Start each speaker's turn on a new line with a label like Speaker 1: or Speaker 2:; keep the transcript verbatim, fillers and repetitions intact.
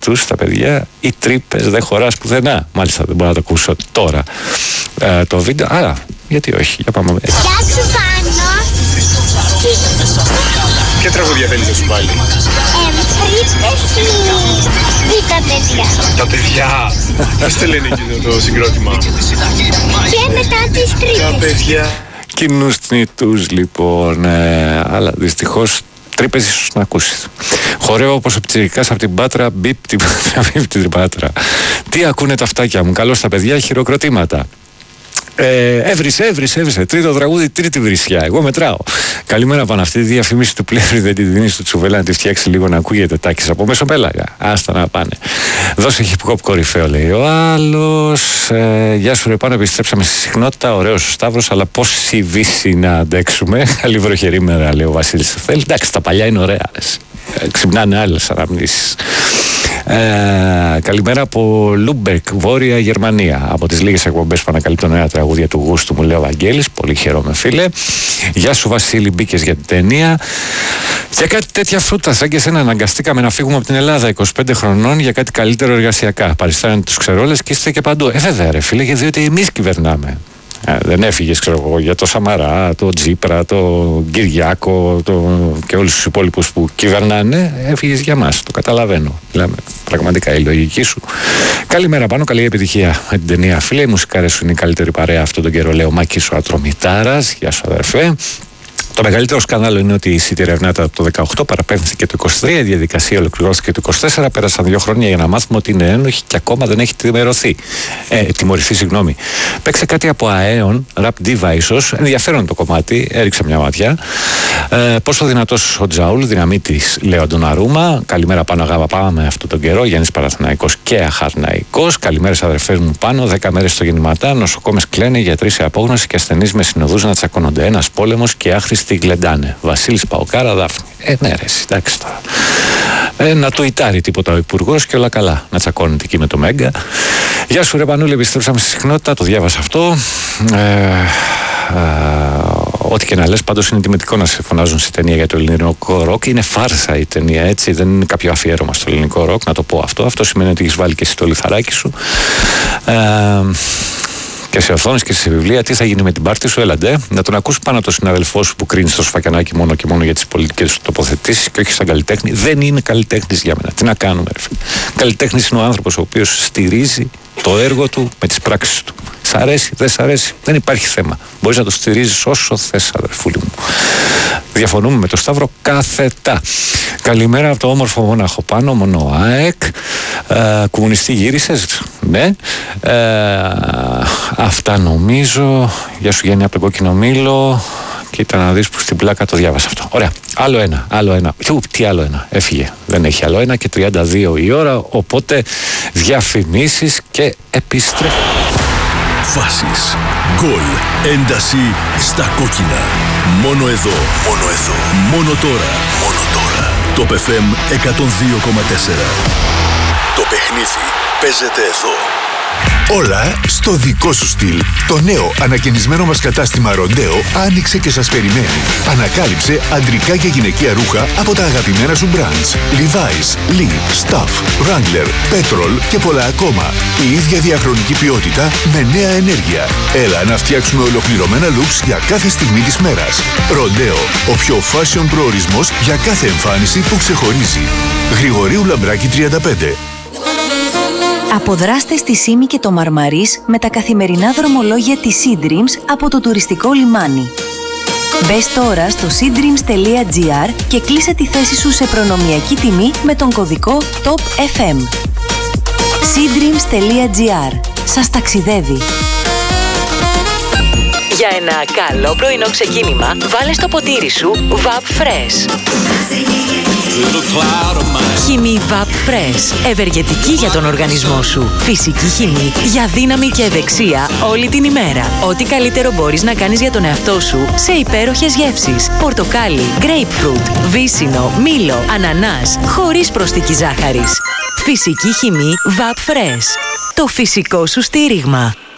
Speaker 1: τους τα παιδιά, οι τρύπες δεν χωράς πουθενά. Μάλιστα δεν μπορώ να το ακούσω τώρα ε, το βίντεο. Άρα, γιατί όχι, για πάμε.
Speaker 2: Γεια σου Πάνο.
Speaker 3: Ποια τραγούδια θέλεις να σου βάλει?
Speaker 2: Τρύπες ή τα παιδιά?
Speaker 3: Τα παιδιά. Πώς το λένε εκείνο το συγκρότημα?
Speaker 2: Και μετά τις τρύπες.
Speaker 3: Τα παιδιά.
Speaker 1: Κοινούς θνητούς λοιπόν, ε, αλλά δυστυχώς τρύπες ίσως να ακούσεις. Χορεύω όπως ο πιτσιρικάς από την Πάτρα, μπιπ την Πάτρα, μπιπ την Πάτρα. Τι ακούνε τα αυτάκια μου, καλώς τα παιδιά, χειροκροτήματα. Ε, έβρισε, έβρισε, έβρισε. Τρίτο τραγούδι, τρίτη βρισιά. Εγώ μετράω. Καλημέρα πάνω. Αυτή τη διαφήμιση του Πλεύρη δεν τη δίνει στο Τσουβέλα να τη φτιάξει λίγο να ακούγεται τάκης από μέσο πέλαγα. Άστα να πάνε. Δώσε hip hop κορυφαίο, λέει ο άλλος. Ε, γεια σου, ρε πάνω. Επιστρέψαμε στη συχνότητα. Ωραίος ο Σταύρος, αλλά πόση βύση να αντέξουμε. Καλή βροχερή μέρα, λέει ο Βασίλης. Θέλει. Εντάξει, τα παλιά είναι ωραία. Ε, ξυπνάνε άλλες αναμνήσεις. Ε, καλημέρα από Λούμπερκ, Βόρεια Γερμανία. Από τις λίγες εκπομπές που ανακαλύπτω νέα τραγούδια του γούστου μου, λέει ο Βαγγέλης. Πολύ χαίρομαι, φίλε. Γεια σου, Βασίλη, μπήκες για την ταινία. Για κάτι τέτοια φρούτα, σαν και σένα, αναγκαστήκαμε να φύγουμε από την Ελλάδα είκοσι πέντε χρονών για κάτι καλύτερο εργασιακά. Παριστάνετε τους ξερόλες και είστε και παντού. Ε, βέβαια, ρε φίλε, διότι εμείς κυβερνάμε. Ε, δεν έφυγες, ξέρω εγώ, για το Σαμαρά, το Τζίπρα, το Κυριάκο το... και όλους τους υπόλοιπους που κυβερνάνε. Έφυγες για μας, το καταλαβαίνω. Λέμε, πραγματικά η λογική σου. Καλημέρα πάνω, καλή επιτυχία με την ταινία, φίλε. Οι μουσικάρες σου είναι η καλύτερη παρέα αυτόν τον καιρό, λέει ο Μάκης ο Ατρομητάρας. Γεια σου, αδερφέ. Το μεγαλύτερο σκάνδαλο είναι ότι η City ερευνάται από το δεκαοκτώ, παραπέμφθηκε το είκοσι τρία, η διαδικασία ολοκληρώθηκε το είκοσι τέσσερα, πέρασαν δύο χρόνια για να μάθουμε ότι είναι ένοχη και ακόμα δεν έχει τιμωρηθεί. Ε, τιμωρηθεί, συγγνώμη. Παίξε κάτι από ΑΕΟΝ, Rap Diva ίσως, ενδιαφέρον το κομμάτι, έριξα μια ματιά. Ε, πόσο δυνατός ο Τζαούλ, δυναμίτης, λέει ο Ντοναρούμα. Καλημέρα πάνω, αγάπα, πάμε αυτόν τον καιρό. Γιάννης Παραθηναϊκός και Αχαρναϊκός. Καλημέρες αδερφές μου πάνω, δέκα μέρες στο γεννηματά. Νοσοκόμες κλαίνε, γιατροί σε απόγνωση και ασθενείς με συνοδούς να τσακώνονται. Ένας πόλεμος και άχρηστοι γλεντάνε. Βασίλης Παοκάρα, Δάφνη. Ε, ναι, ρε, εντάξει τώρα. Ε, να το ητάρει τίποτα ο υπουργός και όλα καλά. Να τσακώνεται εκεί με το Μέγκα. Γεια σου, ρε Πανούλη, επιστρέψαμε στη συχνότητα. Το διάβασα αυτό. Ε, Ό,τι και να λες, πάντως είναι τιμητικό να σε φωνάζουν στη ταινία για το ελληνικό ροκ. Είναι φάρσα η ταινία, έτσι. Δεν είναι κάποιο αφιέρωμα στο ελληνικό ροκ, να το πω αυτό. Αυτό σημαίνει ότι έχεις βάλει και εσύ το λιθαράκι σου. Ε, και σε οθόνες και σε βιβλία. Τι θα γίνει με την πάρτι σου, έλαντε. Να τον ακούσει πάνω το συναδελφό σου που κρίνει στο σφακιανάκι μόνο και μόνο για τις πολιτικές του τοποθετήσεις και όχι σαν καλλιτέχνη. Δεν είναι καλλιτέχνης για μένα. Τι να κάνουμε, ρε φίλε. Καλλιτέχνης είναι ο άνθρωπος ο οποίος στηρίζει το έργο του με τις πράξεις του. Σ' αρέσει, δεν σ' αρέσει, δεν υπάρχει θέμα. Μπορείς να το στηρίζεις όσο θες, αδερφούλη μου. Διαφωνούμε με το Σταύρο κάθετα. Καλημέρα από το όμορφο Μόναχο πάνω, μόνο ΑΕΚ. Ε, κομμουνιστή γύρισες, ναι. Ε, αυτά νομίζω. Γεια σου Γιάννη από τον Κόκκινο Μήλο. Κοίτα να δεις που στην πλάκα το διάβασα αυτό. Ωραία. Άλλο ένα, άλλο ένα. Ου, τι άλλο ένα. Έφυγε. Δεν έχει άλλο ένα και τριάντα δύο η ώρα. Οπότε διαφημίσεις και επιστρέφω.
Speaker 4: Φάσεις, γκολ, ένταση στα κόκκινα. Μόνο εδώ, μόνο εδώ, μόνο τώρα, μόνο τώρα. Το εφ εμ εκατόν δύο κόμμα τέσσερα. Το παιχνίδι παίζεται εδώ. Όλα στο δικό σου στυλ. Το νέο ανακαινισμένο μας κατάστημα Ροντέο άνοιξε και σας περιμένει. Ανακάλυψε αντρικά και γυναικεία ρούχα από τα αγαπημένα σου brands. Levi's, Lee, Stuff, Wrangler, Petrol και πολλά ακόμα. Η ίδια διαχρονική ποιότητα με νέα ενέργεια. Έλα να φτιάξουμε ολοκληρωμένα looks για κάθε στιγμή της μέρας. Ροντέο, ο πιο fashion προορισμός για κάθε εμφάνιση που ξεχωρίζει. Γρηγορίου Λαμπράκη τριάντα πέντε.
Speaker 5: Αποδράστε στη Σύμη και το Μαρμαρίς με τα καθημερινά δρομολόγια της Sea Dreams από το τουριστικό λιμάνι. Μπες τώρα στο sea dreams τελεία gr και κλείσε τη θέση σου σε προνομιακή τιμή με τον κωδικό τόπ εφ εμ. sea dreams τελεία gr. Σας ταξιδεύει.
Speaker 6: Για ένα καλό πρωινό ξεκίνημα, βάλε στο ποτήρι σου Vap Fresh. Χυμή Vap Fresh. Ευεργετική για τον οργανισμό σου. Φυσική χυμή για δύναμη και ευεξία όλη την ημέρα. Ό,τι καλύτερο μπορείς να κάνεις για τον εαυτό σου σε υπέροχες γεύσεις. Πορτοκάλι, grapefruit, βύσσινο, μήλο, ανανάς, χωρίς προσθήκη ζάχαρης. Φυσική χυμή Vap Fresh. Το φυσικό σου στήριγμα.